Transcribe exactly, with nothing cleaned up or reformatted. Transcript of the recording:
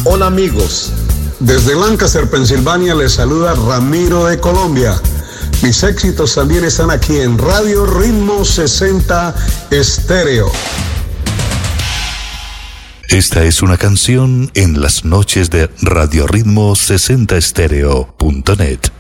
Hola amigos, desde Lancaster, Pensilvania les saluda Ramiro de Colombia. Mis éxitos también están aquí en Radio Ritmo sesenta Estéreo. Esta es una canción en las noches de Radio Ritmo sesenta Estéreo punto net.